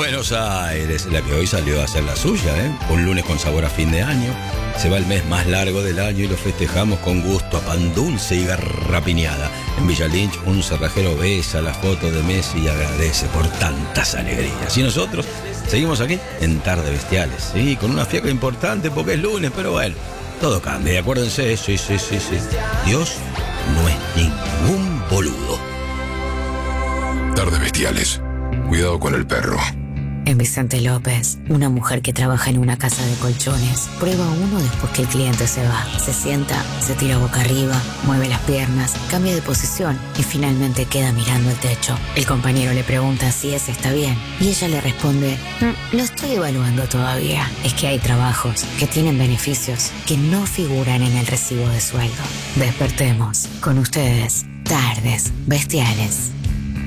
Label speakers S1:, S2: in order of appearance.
S1: Buenos Aires, la que hoy salió a hacer la suya, ¿eh? Un lunes con sabor a fin de año. Se va el mes más largo del año y lo festejamos con gusto a pan dulce y garrapiñada. En Villa Lynch, un cerrajero besa la foto de Messi y agradece por tantas alegrías. Y nosotros seguimos aquí en Tarde Bestiales, sí, con una fiaca importante porque es lunes, pero bueno, todo cambia. Y acuérdense, sí. Dios no es ningún boludo.
S2: Tarde Bestiales. Cuidado con el perro.
S3: En Vicente López, una mujer que trabaja en una casa de colchones prueba uno después que el cliente se va. Se sienta, se tira boca arriba, mueve las piernas, cambia de posición y finalmente queda mirando el techo. El compañero le pregunta si ese está bien y ella le responde: lo estoy evaluando todavía. Es que hay trabajos que tienen beneficios que no figuran en el recibo de sueldo. Despertemos. Con ustedes, Tardes Bestiales.